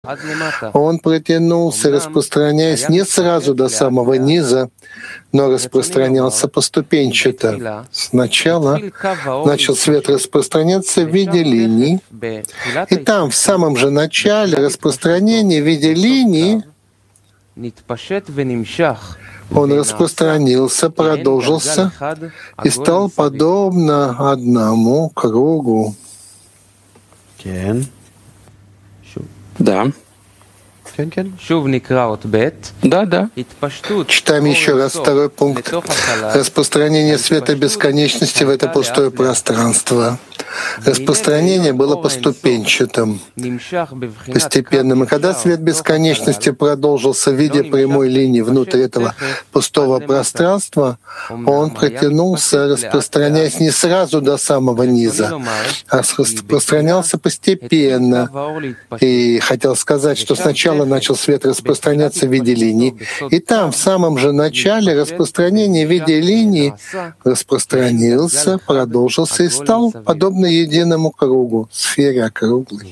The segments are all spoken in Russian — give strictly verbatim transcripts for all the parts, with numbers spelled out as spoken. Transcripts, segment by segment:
Он протянулся, распространяясь не сразу до самого низа, но распространялся поступенчато. Сначала начал свет распространяться в виде линий, и там, в самом же начале распространения в виде линии, он распространился, продолжился и стал подобно одному кругу. Да. Да, да. Читаем еще раз второй пункт. Распространение света бесконечности в это пустое пространство. Распространение было поступенчатым, постепенным. И когда свет бесконечности продолжился в виде прямой линии внутрь этого пустого пространства, он протянулся, распространяясь не сразу до самого низа, а распространялся постепенно. И хотел сказать, что сначала начал свет распространяться в виде линий, и там, в самом же начале распространения в виде линии, распространился, продолжился и стал подобно единому кругу, сфере округлой.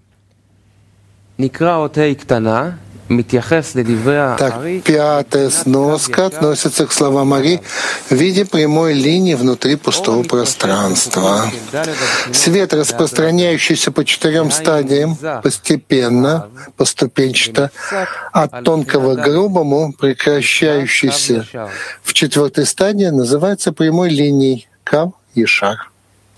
Так, пятая сноска относится к словам Ари в виде прямой линии внутри пустого пространства. Свет, распространяющийся по четырем стадиям, постепенно, поступенчато, от тонкого к грубому, прекращающийся в четвертой стадии, называется прямой линией Кав Ешар.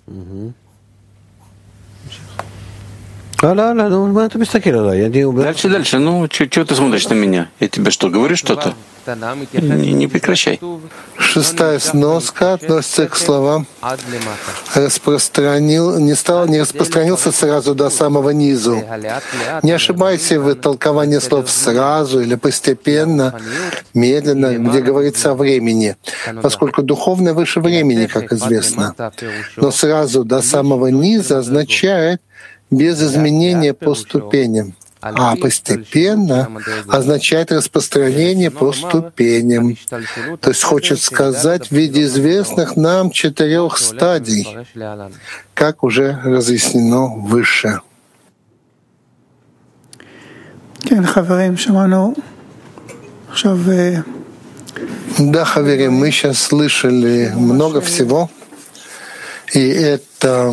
Дальше, дальше. Ну, чего ты смотришь на меня? Я тебе что, говорю что-то? Не, не прекращай. Шестая сноска относится к словам «распространил», не, стал, не распространился сразу до самого низу. Не ошибайся в толковании слов «сразу» или «постепенно», «медленно», где говорится о времени, поскольку духовное выше времени, как известно. Но «сразу до самого низа» означает без изменения по ступеням. А постепенно означает распространение по ступеням. То есть хочет сказать в виде известных нам четырех стадий, как уже разъяснено выше. Да, хаверим, мы сейчас слышали много всего, и это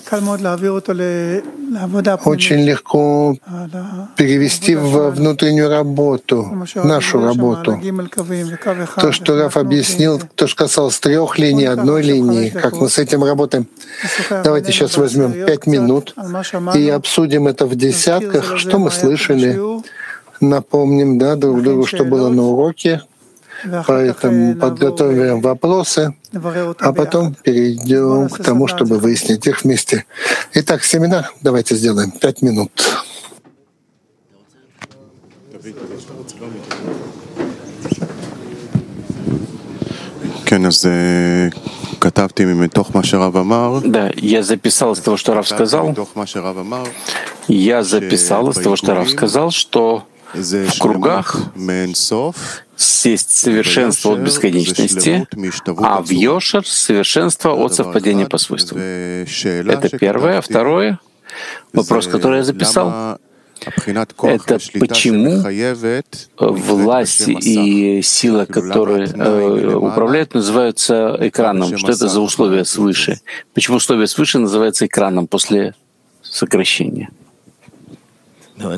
очень легко перевести в внутреннюю работу, нашу работу. То, что Раф объяснил, то, что касалось трех линий, одной линии, как мы с этим работаем. Давайте сейчас возьмем пять минут и обсудим это в десятках, что мы слышали, напомним, да, друг другу, что было на уроке. Поэтому подготовим вопросы, а потом перейдем к тому, чтобы выяснить их вместе. Итак, семинар давайте сделаем. Пять минут. Да, я записал из того, что Рав сказал. Я записал из того, что Рав сказал, что в кругах есть совершенство от бесконечности, а в Йошер — совершенство от совпадения по свойствам. Это первое. А второе, вопрос, который я записал, это почему власть и сила, которые э, управляют, называются экраном. Что это за условия свыше? Почему условия свыше называются экраном после сокращения? Я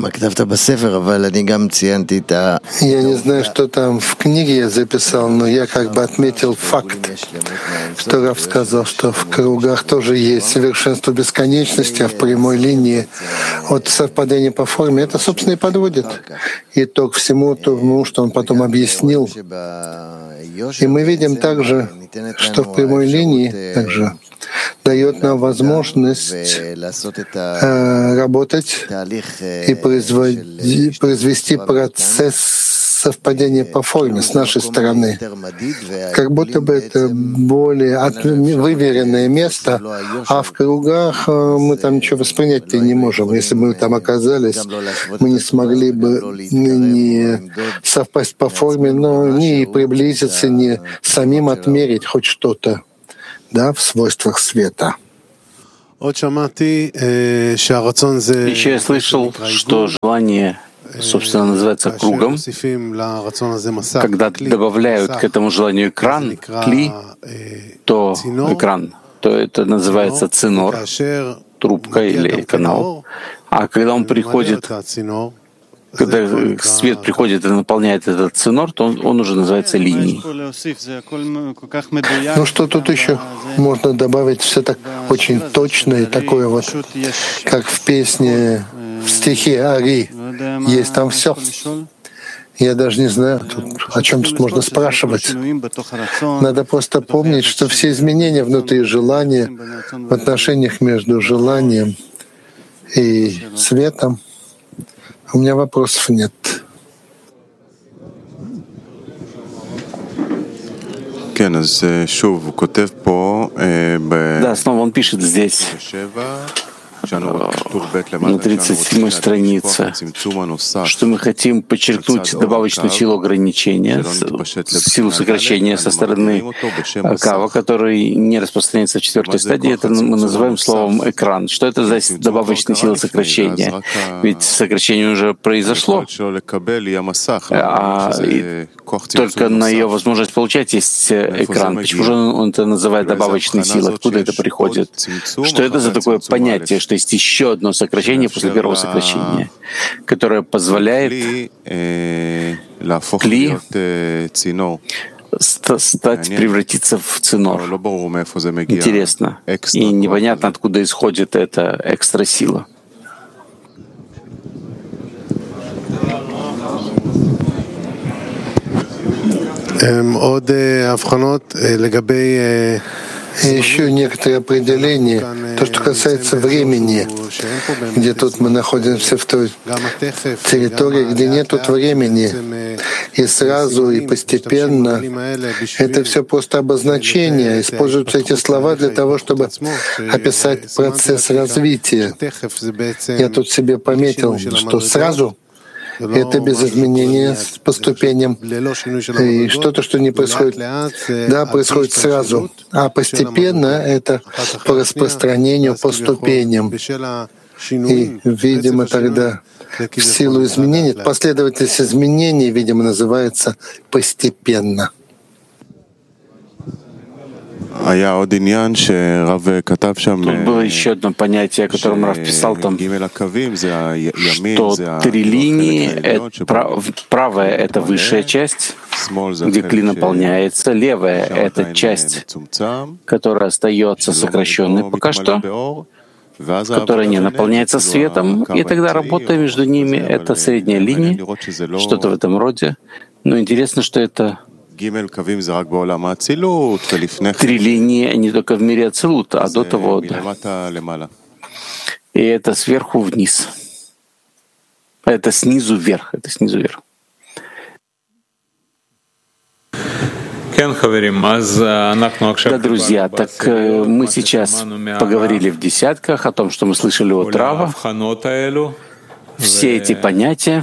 не знаю, что там в книге я записал, но я как бы отметил факт, что Рав сказал, что в кругах тоже есть совершенство бесконечности, а в прямой линии от совпадения по форме это, собственно, и подводит итог всему тому, что он потом объяснил. И мы видим также, что в прямой линии также дает нам возможность э, работать и производи, произвести процесс совпадения по форме с нашей стороны. Как будто бы это более от, выверенное место, а в кругах э, мы там ничего воспринять-то не можем. Если бы мы там оказались, мы не смогли бы не совпасть по форме, но не приблизиться, не самим отмерить хоть что-то, да, в свойствах света. Еще я слышал, что желание, собственно, называется кругом, когда добавляют к этому желанию экран, кли, то экран, то это называется цинор, трубка или канал. А когда он приходит, когда свет приходит и наполняет этот цинор, то он, он уже называется линией. Ну что тут еще можно добавить? Все так очень точно и такое вот, как в песне, в стихе Ари. Есть там все. Я даже не знаю, тут, о чем тут можно спрашивать. Надо просто помнить, что все изменения внутри желания, в отношениях между желанием и светом, у меня вопросов нет. Да, снова он пишет здесь, на тридцать седьмой странице, что мы хотим подчеркнуть добавочную силу ограничения, силу сокращения со стороны Кава, который не распространяется в четвертой стадии. Это мы называем словом «экран». Что это за добавочная сила сокращения? Ведь сокращение уже произошло, а только на ее возможность получать есть экран. Почему же он это называет добавочной силой? Откуда это приходит? Что это за такое понятие, что есть еще одно сокращение после первого сокращения, которое позволяет кли стать, превратиться в цинор? Интересно. И непонятно, откуда исходит эта экстрасила. Еще некоторые определения, то, что касается времени, где тут мы находимся в той территории, где нет тут времени, и сразу, и постепенно. Это все просто обозначение. Используются эти слова для того, чтобы описать процесс развития. Я тут себе пометил, что сразу — это без изменения по ступеням. И что-то, что не происходит, да, происходит сразу. А постепенно это по распространению, по ступеням. И, видимо, тогда в силу изменений, последовательность изменений, видимо, называется постепенно. Тут было еще одно понятие, о котором Рав писал там, что три линии, это, правая — это высшая часть, где кли наполняется, левая — это часть, которая остается сокращенной пока что, которая не наполняется светом, и тогда работа между ними — это средняя линия, что-то в этом роде. Но интересно, что это три линии не только в мире Ацилут, а до того, да. И это сверху вниз. Это снизу вверх. Это снизу вверх. Да, друзья, так мы сейчас поговорили в десятках о том, что мы слышали от Рава, все эти понятия,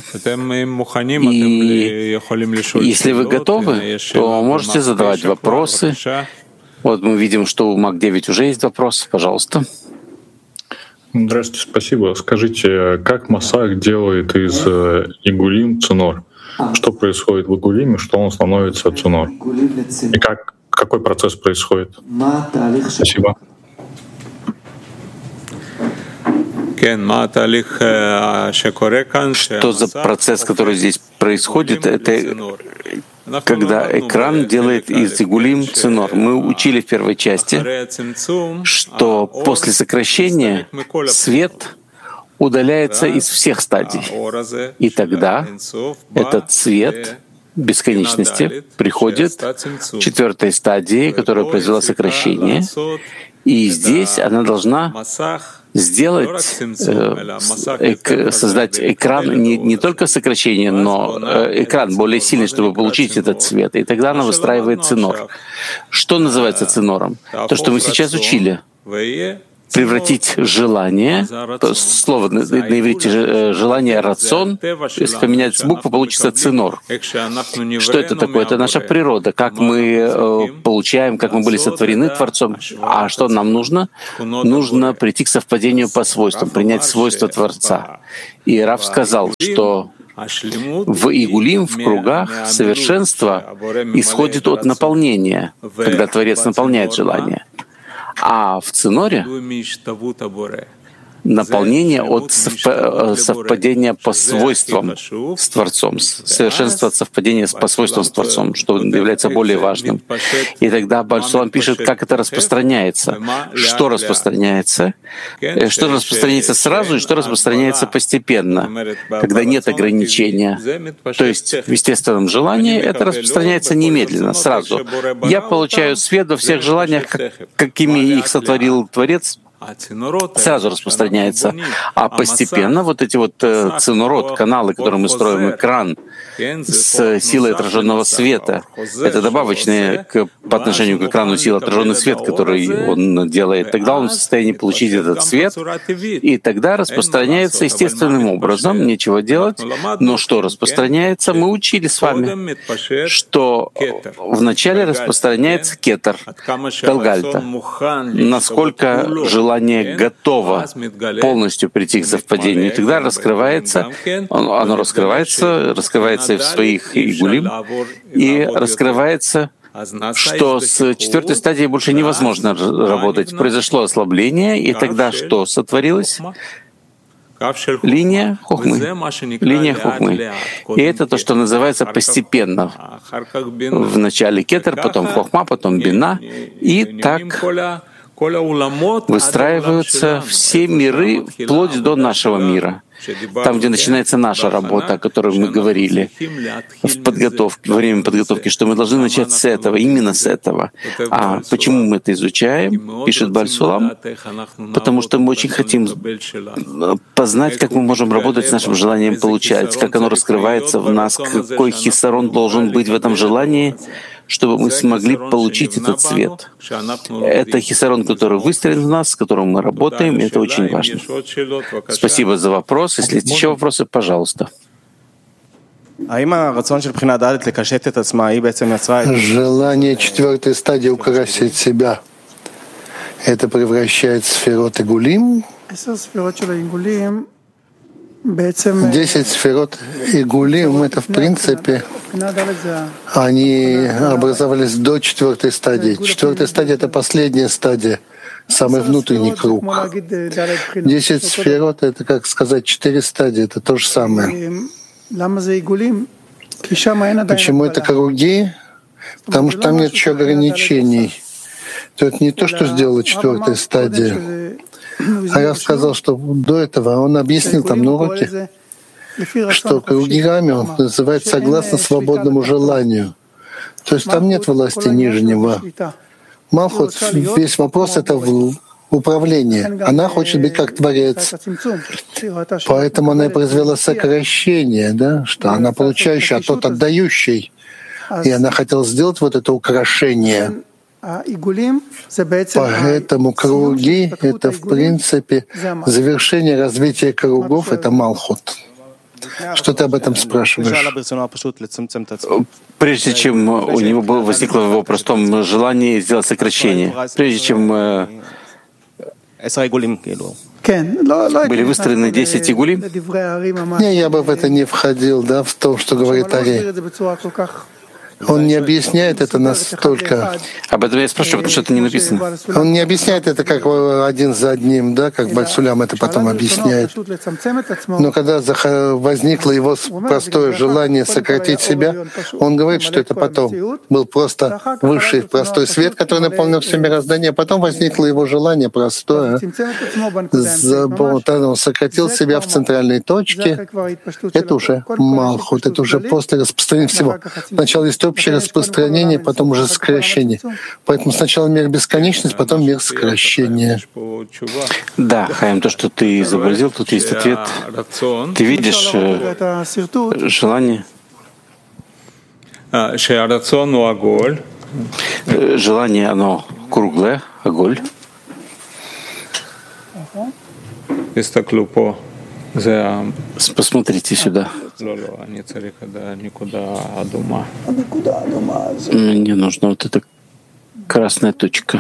и если вы готовы, то можете задавать вопросы. Вот мы видим, что у Мак девять уже есть вопросы. Пожалуйста. Здравствуйте, спасибо. Скажите, как Масах делает из игулим цинор? Что происходит в игулиме, что он становится цинор? И как, какой процесс происходит? Спасибо. Что за процесс, который здесь происходит? Это когда экран делает из игулим цинор. Мы учили в первой части, что после сокращения свет удаляется из всех стадий. И тогда этот цвет бесконечности приходит к четвертой стадии, которая произвела сокращение. И здесь она должна сделать, э, эк, создать экран, не, не только сокращение, но э, экран более сильный, чтобы получить этот цвет. И тогда она выстраивает цинор. Что называется цинором? То, что мы сейчас учили. превратить желание, то слово на, на иврите желание рацион, если поменять букву, получится цинор. Что это такое? Это наша природа, как мы э, получаем, как мы были сотворены Творцом. А что нам нужно? Нужно прийти к совпадению по свойствам, принять свойства Творца. И Рав сказал, что в Игулим, в кругах, совершенство исходит от наполнения, когда Творец наполняет желание. А в циноре наполнение от совпадения по свойствам с Творцом, совершенство от совпадения по свойствам с Творцом, что является более важным. И тогда Бааль Сулам пишет, как это распространяется, что распространяется, что распространяется сразу и что распространяется постепенно, когда нет ограничения. То есть в естественном желании это распространяется немедленно, сразу. Я получаю свет во всех желаниях, какими их сотворил Творец, сразу распространяется. А постепенно вот эти вот э, цинород, каналы, которые мы строим, экран с силой отраженного света, это добавочные к, по отношению к экрану силы отраженный свет, который он делает. Тогда он в состоянии получить этот свет, и тогда распространяется естественным образом, нечего делать. Но что распространяется? Мы учили с вами, что вначале распространяется кетер, калгальта, насколько желание Желание готово полностью прийти к совпадению, и тогда раскрывается, оно раскрывается, раскрывается в своих игулим, и раскрывается, что с четвертой стадией больше невозможно работать. Произошло ослабление, и тогда что сотворилось? Линия хохмы. Линия хохмы. И это то, что называется постепенно. Вначале кетер, потом хохма, потом бина. И так выстраиваются все миры вплоть до нашего мира. Там, где начинается наша работа, о которой мы говорили в подготовке, во время подготовки, что мы должны начать с этого, именно с этого. А почему мы это изучаем, пишет Бааль Сулам? Потому что мы очень хотим познать, как мы можем работать с нашим желанием получать, как оно раскрывается в нас, какой хисарон должен быть в этом желании, чтобы мы смогли получить этот свет. Это хисарон, который выстроен в нас, с которым мы работаем, и это очень важно. Спасибо за вопрос. Если есть еще вопросы, пожалуйста. Желание четвертой стадии украсить себя, это превращает сферот Игулим. Десять сферот Игулим — это, в принципе, они образовались до четвертой стадии. Четвертая стадия — это последняя стадия, самый внутренний круг. Десять сферот — это, как сказать, четыре стадии, это то же самое. Почему это круги? Потому что там нет еще ограничений. То это не то, что сделала четвертая стадия. А я сказал, что до этого он объяснил там на уроке, что кругами он называет согласно свободному желанию. То есть там нет власти нижнего. Малхут, весь вопрос — это в управлении. Она хочет быть как Творец. Поэтому она и произвела сокращение, да, что она получающая, а тот отдающий. И она хотела сделать вот это украшение. Поэтому круги — это, в принципе, завершение развития кругов — это Малхут. Что ты об этом спрашиваешь? Прежде чем у него было, возникло в его простом желании сделать сокращение, прежде чем э, были выстроены десять игулим? Не, я бы в это не входил, да, в то, что говорит Ари. Он не объясняет это настолько. Об этом я спрашиваю, потому что это не написано. Он не объясняет это как один за одним, да, как Бааль Сулам это потом объясняет. Но когда возникло его простое желание сократить себя, он говорит, что это потом был просто высший простой свет, который наполнил все мироздание, а потом возникло его желание простое. Он сократил себя в центральной точке. Это уже Малхут, это уже после распространения всего. Сначала есть общее распространение, потом уже сокращение. Поэтому сначала мир бесконечность, потом мир сокращения. Да, Хаим, то, что ты изобразил, тут есть ответ. Ты видишь э, желание? Желание, оно круглое, оголь. Посмотрите сюда. Мне нужна вот эта красная точка.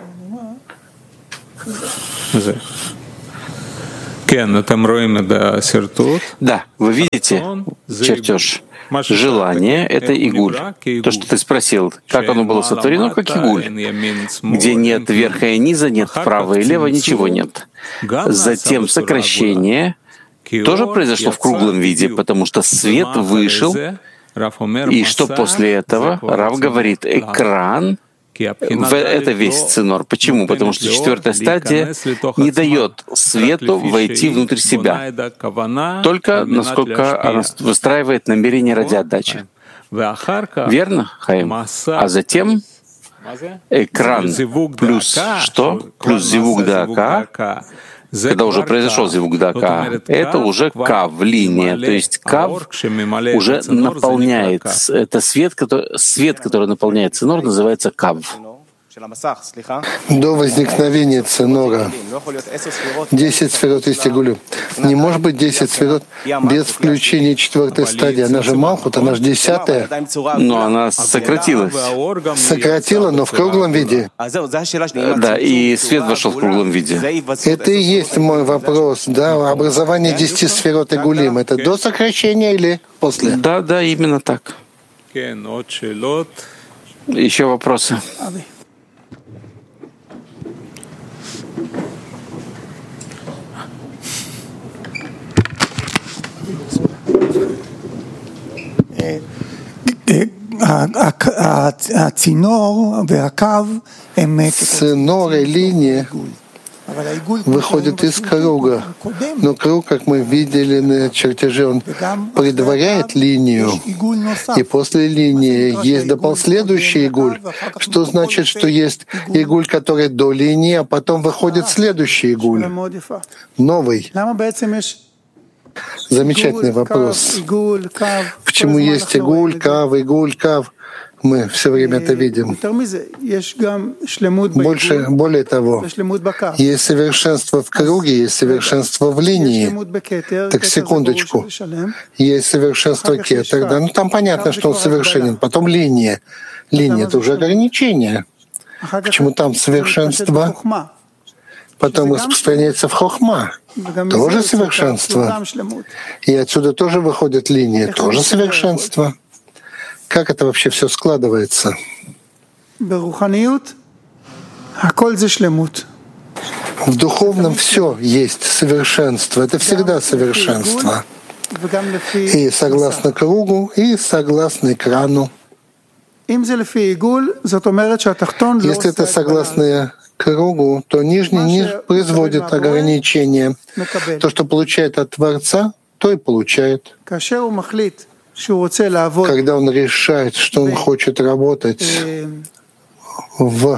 Да, вы видите чертеж. Желание — это игуль. То, что ты спросил, как оно было сотворено, как игуль, где нет верха и низа, нет права и лева, ничего нет. Затем сокращение тоже произошло в круглом виде, потому что свет вышел, и что после этого? Рав говорит, экран — это весь цинор. Почему? Потому что четвертая стадия не дает свету войти внутрь себя, только насколько она выстраивает намерение ради отдачи. Верно, Хаим? А затем экран плюс что? Плюс зивук дака. Когда уже произошел зивук дака, это уже кав, линия. То есть кав уже наполняет. Это свет, который, свет, который наполняет цинор, называется кав. До возникновения цинора десять сферот есть игулю. Не может быть десять сферот без включения четвертой стадии. Она же Малхут, она же десятая. Но она сократилась. Сократила, но в круглом виде. Да, и свет вошел в круглом виде. Это и есть мой вопрос. Да, образование десяти сферот игулим. Это до сокращения или после? Да, да, именно так. Еще вопросы? Цинор и линия выходит из круга. Но круг, как мы видели на чертеже, он предваряет линию. И после линии есть следующий игуль. Что значит, что есть игуль, который до линии, а потом выходит следующий игуль. Новый. Замечательный вопрос. Почему есть игуль, кав, игуль, кав? Мы все время это видим. Больше, более того, есть совершенство в круге, есть совершенство в линии. Так, секундочку. Есть совершенство кетер, да? Ну, там понятно, что он совершенен. Потом линия. Линия — это уже ограничение. Почему там совершенство? Потом распространяется в хохма. Тоже совершенство. И отсюда тоже выходит линия. Тоже совершенство. Как это вообще все складывается? В духовном все есть совершенство. Это всегда совершенство. И согласно кругу, и согласно экрану. Если это согласно кругу, то нижний не производит ограничения. То, что получает от Творца, то и получает. Когда он решает, что он хочет работать в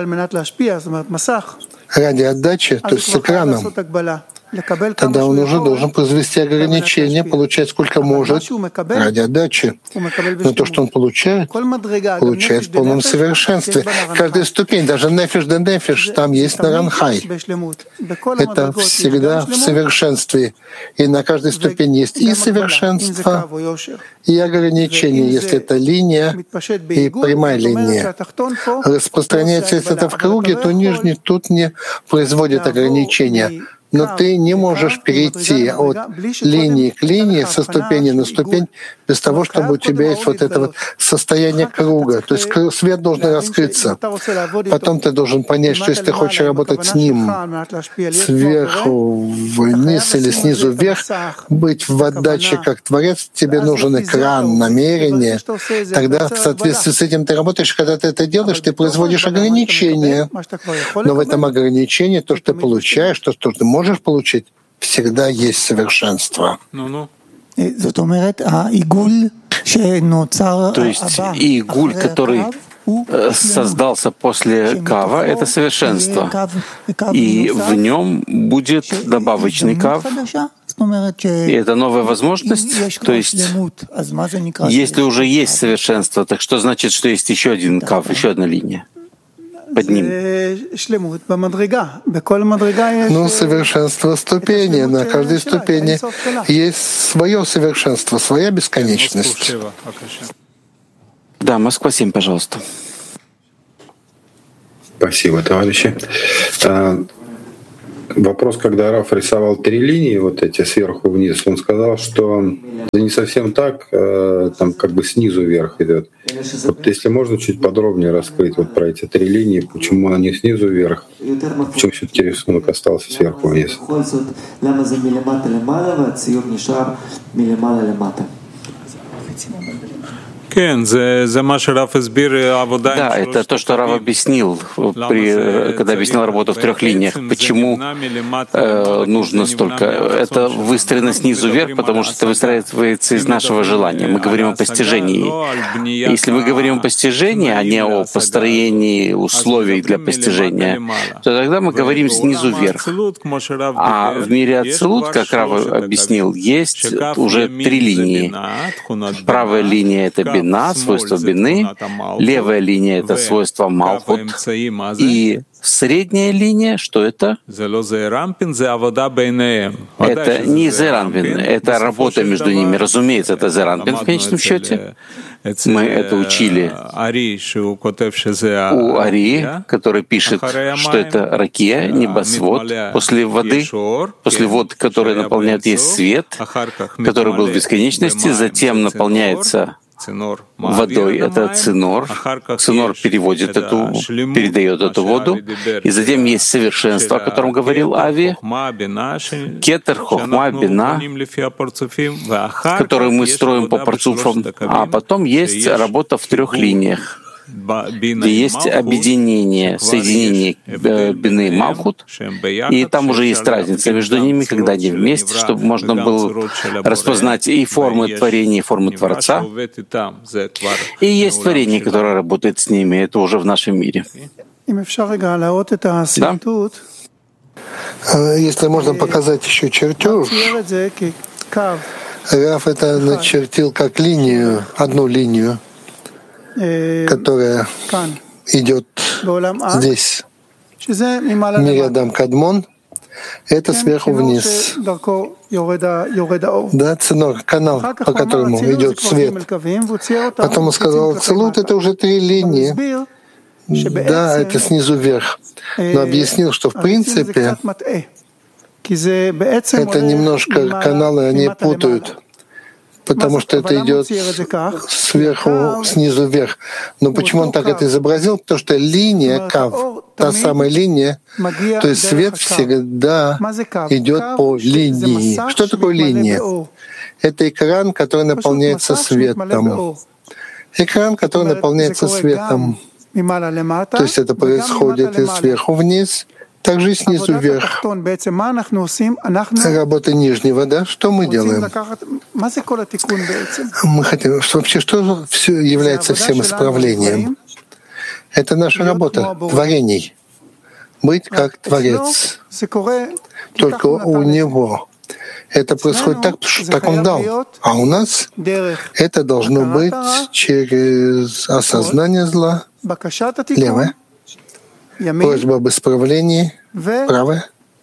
ради отдачи, то есть с экраном, тогда он уже должен произвести ограничения, получать сколько может ради отдачи. Но то, что он получает, получает в полном совершенстве. Каждая ступень, даже нефиш да нефиш, там есть наранхай. Это всегда в совершенстве. И на каждой ступени есть и совершенство, и ограничение, если это линия и прямая линия. Распространяется, если это в круге, то нижний тут не производит ограничения. Но ты не можешь перейти от линии к линии, со ступени на ступень, без того, чтобы у тебя есть вот это вот состояние круга. То есть свет должен раскрыться. Потом ты должен понять, что если ты хочешь работать с ним сверху вниз или снизу вверх, быть в отдаче как Творец, тебе нужен экран, намерение. Тогда в соответствии с этим ты работаешь. Когда ты это делаешь, ты производишь ограничения. Но в этом ограничении то, что ты получаешь, то, что ты можешь получить, всегда есть совершенство. То есть игуль, который создался после кава, это совершенство. И в нем будет добавочный кав. И это новая возможность. То есть, если уже есть совершенство, так что значит, что есть еще один кав, еще одна линия? под ним. Ну, совершенство ступени. На каждой ступени есть свое совершенство, своя бесконечность. Да, Москва семь, пожалуйста. Спасибо, товарищи. Вопрос, когда Раф рисовал три линии, вот эти сверху вниз, он сказал, что это не совсем так, там как бы снизу вверх идет. Вот если можно чуть подробнее раскрыть вот про эти три линии, почему они снизу вверх, почему все-таки рисунок остался сверху вниз. Да, это то, что Рав объяснил, при, когда объяснил работу в трех линиях. Почему э, нужно столько? Это выстроено снизу вверх, потому что это выстраивается из нашего желания. Мы говорим о постижении. Если мы говорим о постижении, а не о построении условий для постижения, то тогда мы говорим снизу вверх. А в мире Ацилут, как Рав объяснил, есть уже три линии. Правая линия — это бина, свойство бины, левая линия — это свойство малхут, и средняя линия, что это? Это не зеранпин, это работа между ними. Разумеется, это зеранпин в конечном счете. Мы это учили у Ари, который пишет, что это ракия, небосвод. После воды, после вод, которые наполняют, есть свет, который был в бесконечности, затем наполняется водой, это цинор. Цинор переводит эту, передает эту воду. И затем есть совершенство, о котором говорил Ави, кетер, хохма, бина, которую мы строим по парцуфам. А потом есть работа в трех линиях, где есть объединение, соединение бины и малхут, и там уже есть разница между ними, когда они вместе, чтобы можно было распознать и формы творения, и формы Творца. И есть творение, которое работает с ними, это уже в нашем мире. Да? Если можно показать еще чертеж, Раф это начертил как линию, одну линию, которая идет здесь, в мире Адам Кадмон, это сверху вниз. Да, цинор, канал, по которому идет свет. Потом он сказал, Ацилут — это уже три линии. Да, это снизу вверх. Но объяснил, что в принципе это немножко каналы, они путают, потому что это идет сверху, снизу вверх. Но почему он так это изобразил? Потому что линия кав, та самая линия, то есть свет всегда идет по линии. Что такое линия? Это экран, который наполняется светом. Экран, который наполняется светом. То есть это происходит и сверху вниз, также и снизу вверх. Работа нижнего, да? Что мы делаем? Мы хотим, что вообще что все является всем исправлением? Это наша работа, творений. Быть как Творец. Только у Него. Это происходит так, потому что так Он дал. А у нас это должно быть через осознание зла, левое, просьба об исправлении, правое,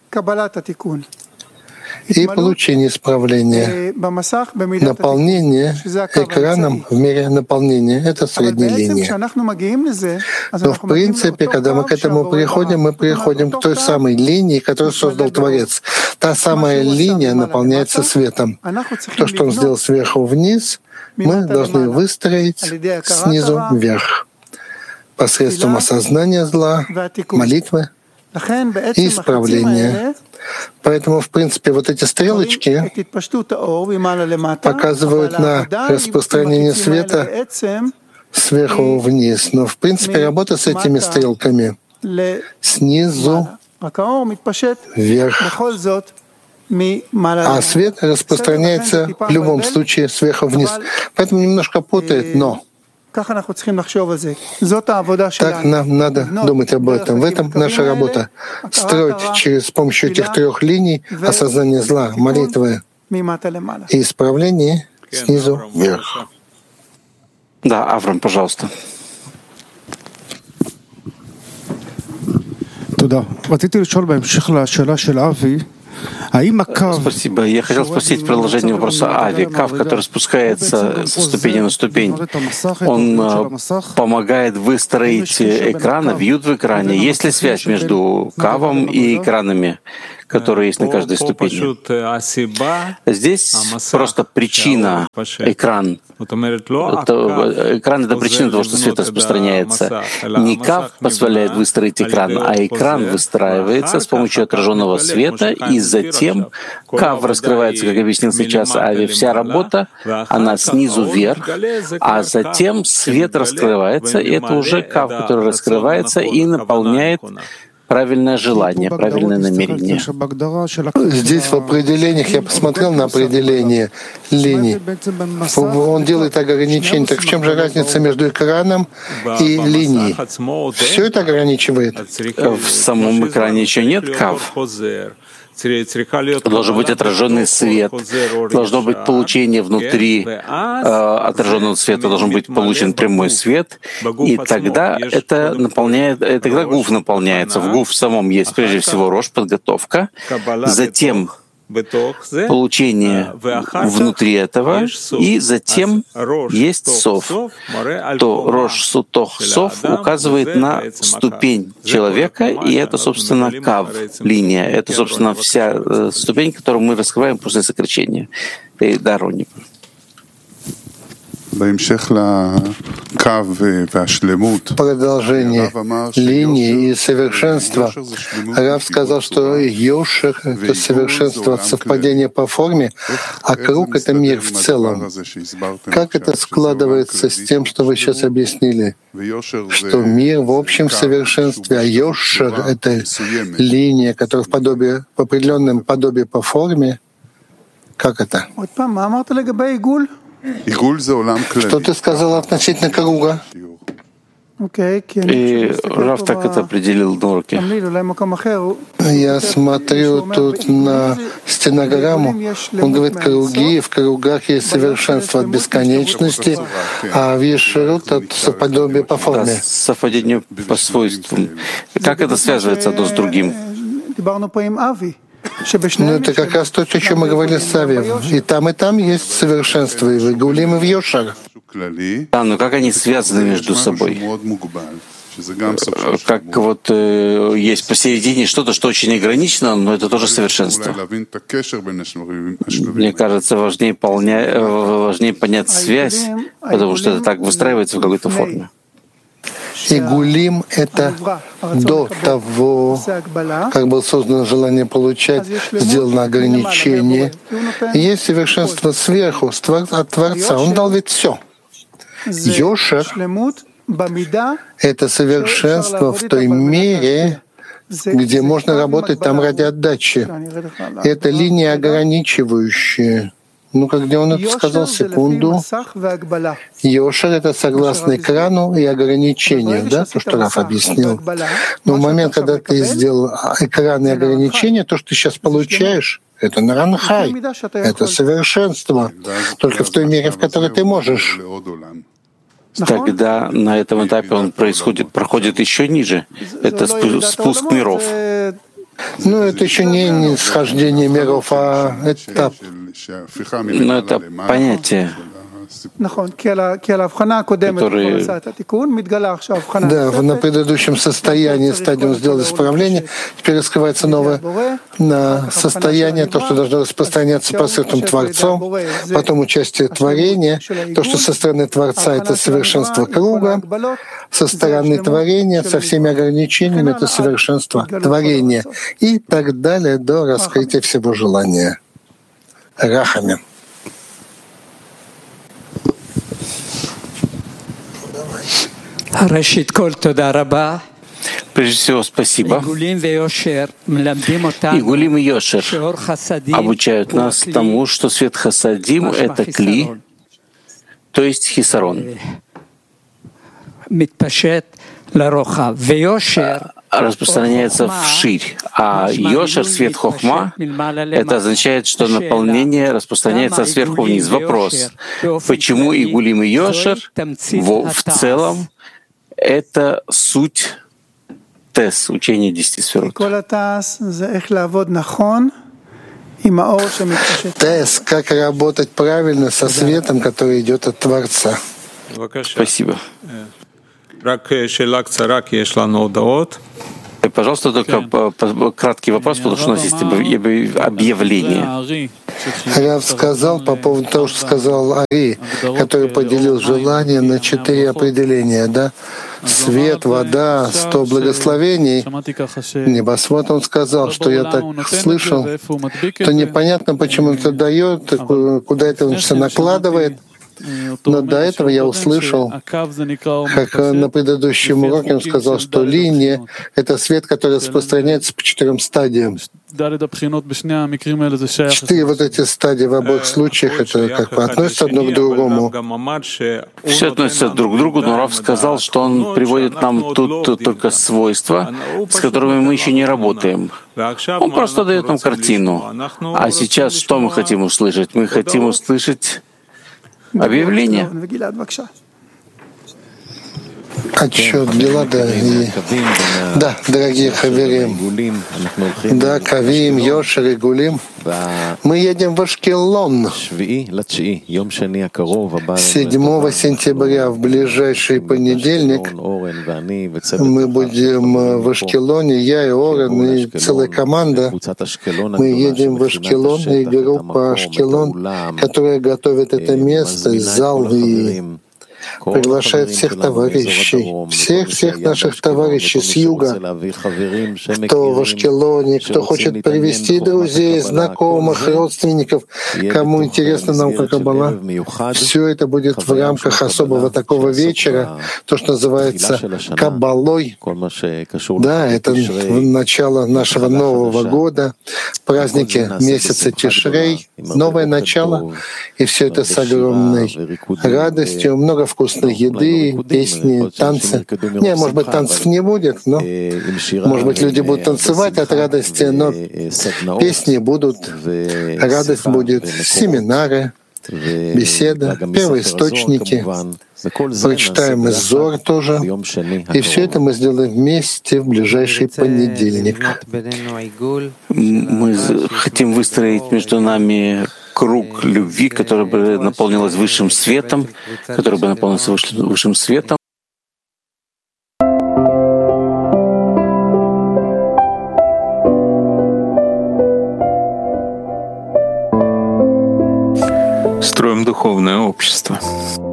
и получение исправления. Наполнение экраном в мире наполнения — это средняя линия. Но в принципе, когда мы к этому приходим, мы приходим к той самой линии, которую создал Творец. Та самая линия наполняется светом. То, что Он сделал сверху вниз, мы должны выстроить снизу вверх посредством осознания зла, молитвы и исправления. Поэтому, в принципе, вот эти стрелочки показывают на распространение света сверху вниз. Но, в принципе, работа с этими стрелками снизу вверх. А свет распространяется в любом случае сверху вниз. Поэтому немножко путает, но так нам надо думать об этом. В этом наша работа. Строить через с помощью этих трех линий осознание зла, молитвы и исправление снизу вверх. Да, Авраам, пожалуйста. Спасибо. Я хотел спросить в продолжении вопроса Ави. Кав, который спускается со ступени на ступень, он помогает выстроить экран, вьют в экране. Есть ли связь между Кавом и экранами, которые есть на каждой ступени? Здесь просто причина — экран. Это, экран — это причина того, что свет распространяется. Не Кав позволяет выстроить экран, а экран выстраивается с помощью отраженного света, и затем Кав раскрывается, как объяснил сейчас Ави. Вся работа, она снизу вверх, а затем свет раскрывается, и это уже Кав, который раскрывается и наполняет правильное желание, правильное намерение. Здесь в определениях, я посмотрел на определение линий, он делает ограничение. Так в чем же разница между экраном и линией? Все это ограничивает? В самом экране еще нет Кав. Должен быть отраженный свет, должно быть получение внутри э, отраженного света, должен быть получен прямой свет, и тогда это наполняет, и тогда гуф наполняется. В гуф самом есть прежде всего рош, подготовка, затем получение внутри этого, и затем есть сов. То рош, сутох, сов указывает на ступень человека, и это, собственно, кав, линия. Это, собственно, вся ступень, которую мы раскрываем после сокращения. И дарони. Продолжение линии и совершенства. Рав сказал, что Йошер — это совершенство от совпадения по форме, а круг — это мир в целом. Как это складывается с тем, что вы сейчас объяснили? Что мир в общем совершенстве, а Йошер — это линия, которая в, подобие, в определенном подобии по форме. Как это? Что ты сказал относительно круга? И Рав так это определил на уроке. Я смотрю тут на стенограмму. Он говорит, круги, в кругах есть совершенство от бесконечности, а в Ешерут от совпадения по форме. Да, совпадение по свойствам. Как это связывается одно с другим? Ну, это как раз то, о чем мы говорили с Авием. И там, и там есть совершенство, и в Гулим, и в Йошер. Да, но как они связаны между собой? Как вот э, есть посередине что-то, что очень ограничено, но это тоже совершенство. Мне кажется, важнее, полня... важнее понять связь, потому что это так выстраивается в какой-то форме. И гулим — это до того, как было создано желание получать, сделано ограничение. И есть совершенство сверху, от Творца. Он дал ведь все. Йошер — это совершенство в той мере, где можно работать там ради отдачи. Это линия ограничивающая. Ну, как где он это сказал, секунду. Йошер — это согласно экрану и ограничению, да, то, что Раф объяснил. Но в момент, когда ты сделал экран и ограничение, то, что ты сейчас получаешь, это наранхай, это совершенство, только в той мере, в которой ты можешь. Тогда на этом этапе он происходит, проходит еще ниже. Это спуск миров. Ну, это еще не нисхождение миров, а этап. Но это понятие, которые... Да, на предыдущем состоянии стадиум сделал исправление, теперь раскрывается новое на состояние, то, что должно распространяться посредством Творцом, потом участие творения, то, что со стороны Творца — это совершенство круга, со стороны творения, со всеми ограничениями — это совершенство творения, и так далее до раскрытия всего желания. Рахамин. Прежде всего, спасибо. И Гулим и Йошер обучают нас тому, что свет хасадим — это кли, то есть хисарон. Распространяется вширь, а Йошер, свет хохма, это означает, что наполнение распространяется сверху вниз. Вопрос, почему и Гулим, и Йошер в, в целом это суть ТЭС, учение десяти сферот. ТЭС, как работать правильно со светом, который идет от Творца. Спасибо. Пожалуйста, только краткий вопрос, потому что у нас есть объявление. Рав сказал по поводу того, что сказал Ари, который поделил желание на четыре определения, да? Свет, вода, сто благословений, небосвод. Он сказал, что я так слышал, то непонятно, почему это дает, куда это он все накладывает. Но до этого я услышал, как на предыдущем уроке он сказал, что линия — это свет, который распространяется по четырем стадиям. Четыре вот эти стадии в обоих случаях, это как бы относится одно к другому. Все относятся друг к другу, но Рав сказал, что он приводит нам тут только свойства, с которыми мы еще не работаем. Он просто дает нам картину. А сейчас что мы хотим услышать? Мы хотим услышать объявление. Отчет Гилада и... Да, дорогие хаверим, да, Кавим, Йошер и Гулим, мы едем в Ашкелон седьмого сентября, в ближайший понедельник. Мы будем в Ашкелоне, я и Орен, и целая команда. Мы едем в Ашкелон, и группа Ашкелон, которая готовит это место, зал и приглашает всех товарищей, всех-всех наших товарищей с юга, кто в Ашкелоне, кто хочет привести друзей, знакомых, родственников, кому интересна наука Каббала. Все это будет в рамках особого такого вечера, то, что называется Каббалой. Да, это начало нашего Нового года, праздники месяца Тишрей, новое начало, и все это с огромной радостью, много вкусной еды, песни, танцы. Не, может быть, танцев не будет, но, может быть, люди будут танцевать от радости, но песни будут, радость будет, семинары, беседа, первоисточники. Прочитаем из Зор тоже. И все это мы сделаем вместе в ближайший понедельник. Мы хотим выстроить между нами круг любви, который бы наполнилась высшим светом, который бы наполнился высшим светом. Строим духовное общество.